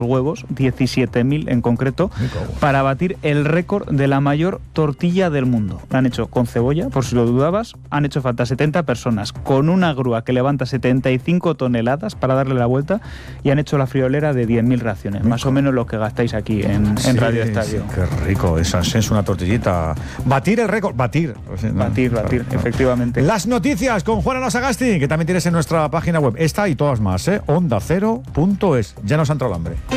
huevos, 17.000 en concreto, para batir el récord de la mayor tortilla del mundo. La han hecho con cebolla, por si lo dudabas, han hecho falta 70 personas, con una grúa que levanta 75 toneladas para darle la vuelta, y han hecho la friolera de 10.000 raciones, más o menos lo que gastáis aquí en Radio Estadio. Sí, qué rico, esa es una tortillita. Batir el récord, batir, efectivamente. Las noticias con Juan Sagasti, que también tienes en nuestra página web, esta y todas más, ondacero.es. Ya nos ha entrado el hambre.